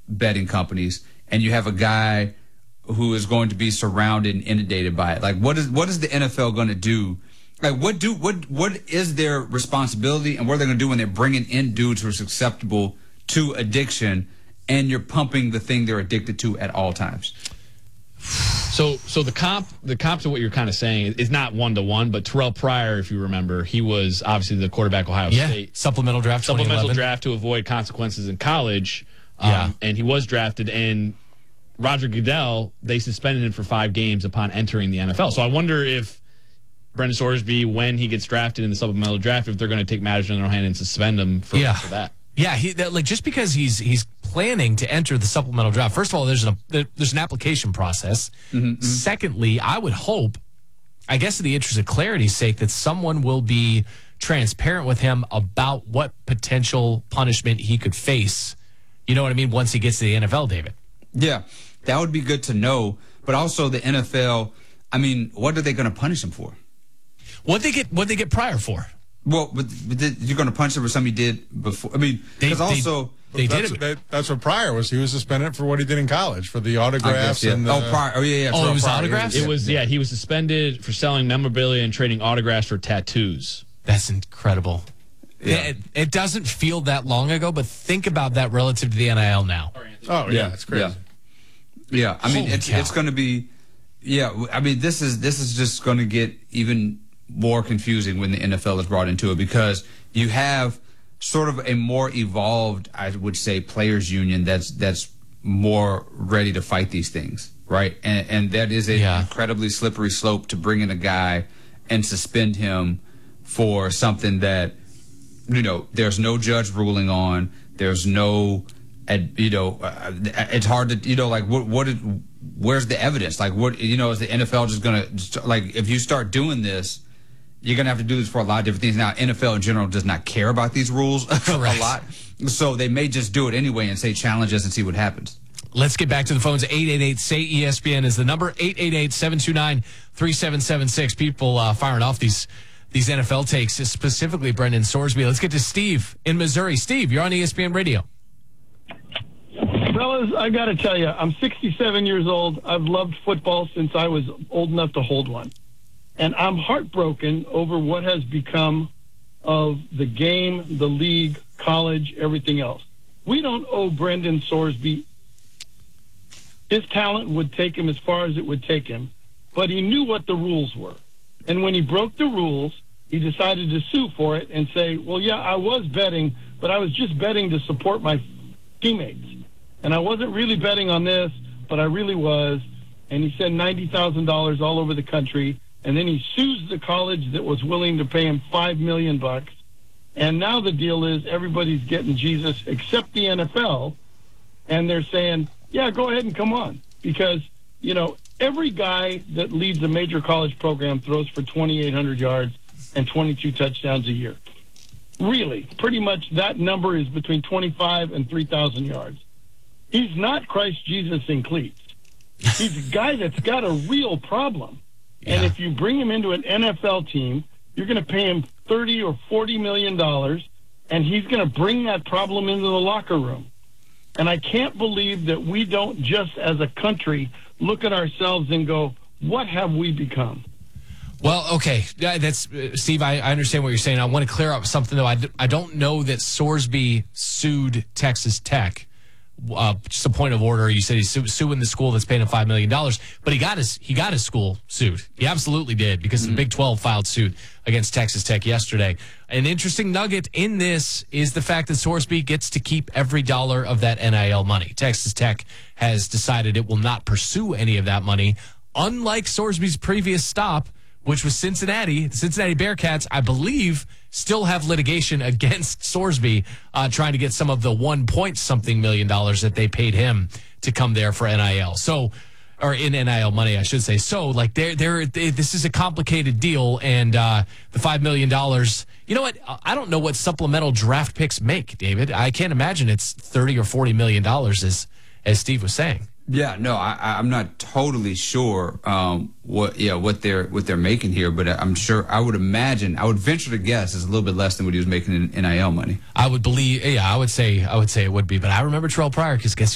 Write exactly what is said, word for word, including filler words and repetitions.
betting companies, and you have a guy who is going to be surrounded and inundated by it. Like, what is what is the N F L going to do? Like, what do what what is their responsibility, and what are they going to do when they're bringing in dudes who are susceptible to addiction, and you're pumping the thing they're addicted to at all times? So, so the comp, the comp to what you're kind of saying is not one to one, but Terrell Pryor, if you remember, he was obviously the quarterback Ohio yeah. State. Supplemental draft, supplemental draft to avoid consequences in college. Yeah, um, and he was drafted. And Roger Goodell, they suspended him for five games upon entering the N F L. So I wonder if Brendan Sorsby, when he gets drafted in the supplemental draft, if they're going to take matters in their own hand and suspend him for, yeah. for that. Yeah, he that, like just because he's he's planning to enter the supplemental draft. First of all, there's an there's an application process. Mm-hmm, mm-hmm. Secondly, I would hope, I guess, in the interest of clarity's sake, that someone will be transparent with him about what potential punishment he could face. You know what I mean? Once he gets to the N F L, David. Yeah, that would be good to know. But also the N F L. I mean, what are they going to punish him for? What they get? What they get Pryor for? Well, but, but you're going to punch him for something he did before. I mean, because also they, they that's, did it. That, that's what Pryor was. He was suspended for what he did in college for the autographs. Guess, yeah. and the, oh, Pryor. Oh, yeah, yeah. Oh, it was Pryor. autographs? It was, yeah, he was suspended for selling memorabilia and trading autographs for tattoos. That's incredible. Yeah. It, it doesn't feel that long ago, but think about that relative to the N I L now. Oh, yeah, Yeah, it's crazy. Yeah, yeah. I mean, Holy it's cow. it's going to be. Yeah, I mean, this is this is just going to get even more confusing when the N F L is brought into it, because you have sort of a more evolved, I would say, players union that's that's more ready to fight these things, right? And and that is an Yeah. incredibly slippery slope to bring in a guy and suspend him for something that, you know, there's no judge ruling on. There's no, you know, uh, it's hard to, you know, like what what did, where's the evidence? Like what, you know, is the N F L just gonna, like, if you start doing this, you're going to have to do this for a lot of different things. Now, N F L in general does not care about these rules a lot. So they may just do it anyway and say challenge us and see what happens. Let's get back to the phones. eight eight eight, S A Y, E S P N is the number. eight eight eight, seven two nine, three seven seven six. People uh, firing off these these N F L takes, specifically Brendan Sorsby. Let's get to Steve in Missouri. Steve, you're on E S P N Radio. Fellas, I got to tell you, I'm sixty-seven years old. I've loved football since I was old enough to hold one. And I'm heartbroken over what has become of the game, the league, college, everything else. We don't owe Brendan Sorsby. His talent would take him as far as it would take him, but he knew what the rules were. And when he broke the rules, he decided to sue for it and say, well, yeah, I was betting, but I was just betting to support my teammates. And I wasn't really betting on this, but I really was. And he said ninety thousand dollars all over the country. And then he sues the college that was willing to pay him five million bucks. And now the deal is everybody's getting Jesus except the N F L. And they're saying, yeah, go ahead and come on. Because, you know, every guy that leads a major college program throws for twenty-eight hundred yards and twenty-two touchdowns a year. Really, pretty much that number is between twenty-five and three thousand yards. He's not Christ Jesus in cleats. He's a guy that's got a real problem. And Yeah. if you bring him into an N F L team, you're going to pay him thirty or forty million dollars, and he's going to bring that problem into the locker room. And I can't believe that we don't just as a country look at ourselves and go, what have we become? Well, okay, Yeah, that's uh, Steve. I, I understand what you're saying. I want to clear up something though. I, d- I don't know that Sorsby sued Texas Tech. Uh, just a point of order. You said he's su- suing the school that's paying him five million dollars, but he got his he got his school sued. He absolutely did, because mm-hmm. the Big twelve filed suit against Texas Tech yesterday. An interesting nugget in this is the fact that Sorsby gets to keep every dollar of that N I L money. Texas Tech has decided it will not pursue any of that money, unlike Sorsby's previous stop, which was Cincinnati. The Cincinnati Bearcats, I believe, still have litigation against Sorsby, uh, trying to get some of the one point something million dollars that they paid him to come there for N I L. So, or in N I L money, I should say. So, like, they're, they're, they, this is a complicated deal, and uh, the five million dollars, you know what? I don't know what supplemental draft picks make, David. I can't imagine it's thirty or forty million dollars, as, as Steve was saying. Yeah, no, I, I'm not totally sure um, what yeah what they're what they're making here, but I'm sure I would imagine I would venture to guess it's a little bit less than what he was making in N I L money. I would believe, yeah, I would say I would say it would be, but I remember Terrell Pryor because guess